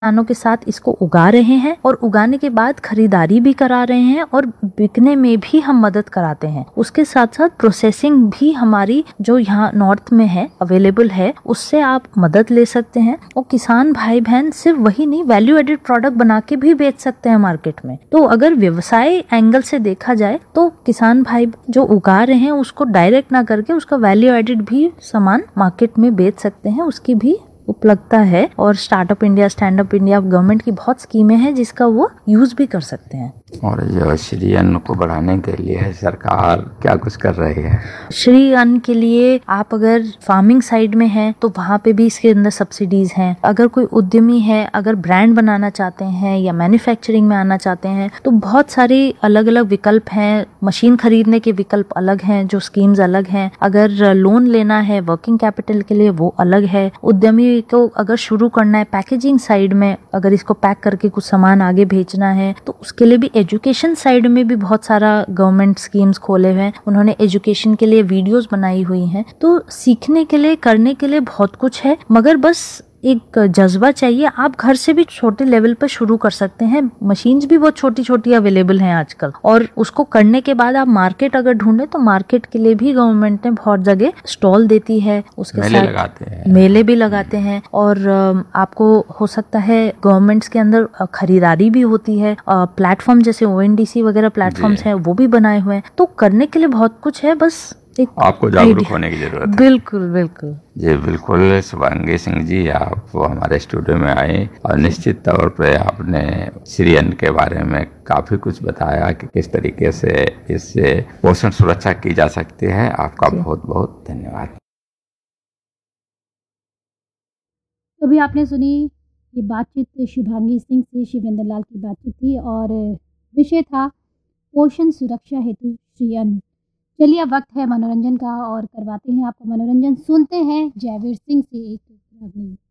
किसानों के साथ इसको उगा रहे हैं और उगाने के बाद खरीदारी भी करा रहे हैं और बिकने में भी हम मदद कराते हैं। उसके साथ साथ प्रोसेसिंग भी हमारी जो यहाँ नॉर्थ में है अवेलेबल है, उससे आप मदद ले सकते हैं। और किसान भाई बहन सिर्फ वही नहीं, वैल्यू एडेड प्रोडक्ट बना के भी बेच सकते हैं मार्केट में। तो अगर व्यवसाय एंगल से देखा जाए तो किसान भाई जो उगा रहे हैं उसको डायरेक्ट ना करके उसका वैल्यू एडेड भी सामान मार्केट में बेच सकते हैं, उसकी भी उपलब्धता है। और startup India, stand up India, government की बहुत स्कीमें हैं जिसका वो यूज भी कर सकते हैं। और जो श्री अन्न को बढ़ाने के लिए सरकार क्या कुछ कर रही है? श्री अन्न के लिए आप अगर फार्मिंग साइड में हैं तो वहाँ पे भी इसके अंदर सब्सिडीज हैं। अगर कोई उद्यमी है, अगर ब्रांड बनाना चाहते हैं या मैन्युफैक्चरिंग में आना चाहते हैं तो बहुत सारे अलग अलग विकल्प हैं। मशीन खरीदने के विकल्प अलग हैं, जो स्कीम्स अलग हैं। अगर लोन लेना है वर्किंग कैपिटल के लिए वो अलग है। उद्यमी को अगर शुरू करना है पैकेजिंग साइड में, अगर इसको पैक करके कुछ सामान आगे भेजना है तो उसके लिए भी एजुकेशन साइड में भी बहुत सारा गवर्नमेंट स्कीम्स खोले हुए हैं। उन्होंने एजुकेशन के लिए वीडियोस बनाई हुई हैं। तो सीखने के लिए, करने के लिए बहुत कुछ है, मगर बस एक जज्बा चाहिए। आप घर से भी छोटे लेवल पर शुरू कर सकते हैं। मशीन्स भी बहुत छोटी छोटी अवेलेबल हैं आजकल, और उसको करने के बाद आप मार्केट अगर ढूंढे तो मार्केट के लिए भी गवर्नमेंट ने बहुत जगह स्टॉल देती है, उसके साथ मेले भी लगाते हैं। और आपको हो सकता है गवर्नमेंट्स के अंदर खरीदारी भी होती है। प्लेटफॉर्म जैसे ONDC वगैरह प्लेटफॉर्म्स हैं वो भी बनाए हुए हैं। तो करने के लिए बहुत कुछ है, बस आपको जागरूक होने की जरूरत है। बिल्कुल बिल्कुल जी बिल्कुल। शुभांगी सिंह जी, आप हमारे स्टूडियो में आए और निश्चित तौर पे आपने श्री अन्न के बारे में काफी कुछ बताया कि किस तरीके से इससे पोषण सुरक्षा की जा सकती है। आपका बहुत बहुत धन्यवाद। तो भी आपने सुनी ये बातचीत शुभांगी सिंह से, शिवेंद्र लाल की बातचीत थी और विषय था पोषण सुरक्षा हेतु श्री अन्न। चलिए अब वक्त है मनोरंजन का और करवाते हैं आपको मनोरंजन। सुनते हैं जयवीर सिंह से एक गाने।